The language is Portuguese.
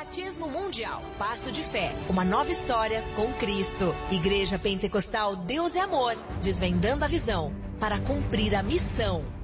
Batismo Mundial. Passo de Fé. Uma nova história com Cristo. Igreja Pentecostal Deus é Amor. Desvendando a visão para cumprir a missão.